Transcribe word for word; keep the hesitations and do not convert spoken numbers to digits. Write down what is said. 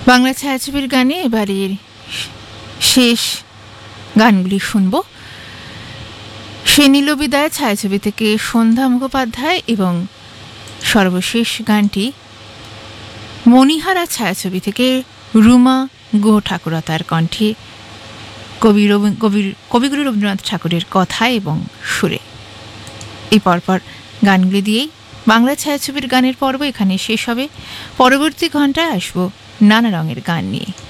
বাংলা ছায়াছবির গানে এবারের শেষ গানগুলি শুনব। সে নীল বিদায় ছায়াছবি থেকে সন্ধ্যা মুখোপাধ্যায় এবং সর্বশেষ গানটি মণিহারা ছায়াছবি থেকে রুমা গুহ ঠাকুরতার কণ্ঠে কবি কবির কবিগুরু রবীন্দ্রনাথ ঠাকুরের কথা এবং সুরে। এই পরপর গানগুলি দিয়েই বাংলা ছায়াছবির গানের পর্ব এখানে শেষ হবে। পরবর্তী ঘণ্টায় আসবো নানা রঙের গান নিয়ে।